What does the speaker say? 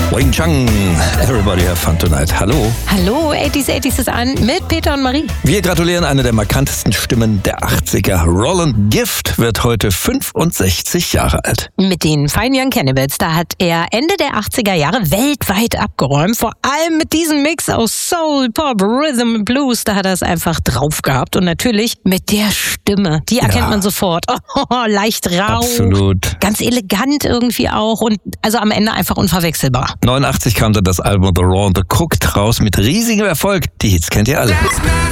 Wing Chang, everybody have fun tonight. Hallo. Hallo, 80s ist an mit Peter und Marie. Wir gratulieren einer der markantesten Stimmen der 80er. Roland Gift wird heute 65 Jahre alt. Mit den Fine Young Cannibals, da hat er Ende der 80er Jahre weltweit abgeräumt. Vor allem mit diesem Mix aus Soul, Pop, Rhythm und Blues, da hat er es einfach drauf gehabt. Und natürlich mit der Stimme, die erkennt man sofort. Oh, leicht rau. Absolut. Ganz elegant irgendwie auch und also am Ende einfach unverwechselbar. 89 kam dann das Album The Raw and the Cooked raus mit riesigem Erfolg. Die Hits kennt ihr alle.